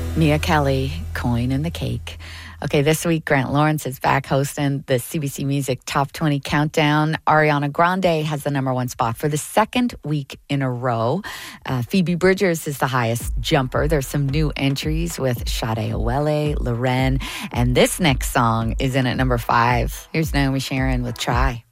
Mia Kelly, Coin in the Cake. Okay, this week, Grant Lawrence is back hosting the CBC Music Top 20 Countdown. Ariana Grande has the number one spot for the second week in a row. Phoebe Bridgers is the highest jumper. There's some new entries with Sade Owele, Loren, and this next song is in at number 5. Here's Naomi Sharon with Try.